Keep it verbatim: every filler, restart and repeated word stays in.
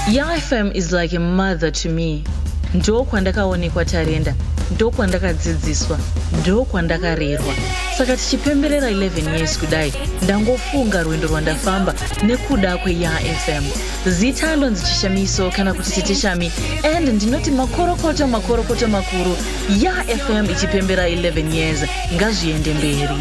Ya F M is like a mother to me. Ndo kwandakaonekwa Tarenda, ndo kwandakadzidziswa, ndo kwandakarerwa. Saka tichipemberera eleven years kudai, ndangofunga rwendo rwandafamba nekuda kweYa F M. Zitando nzichishamiso kana kuti titishami, and ndinoti makorokoto makorokoto makuru. Ya F M ichipembera eleven years, ngazviende mberi.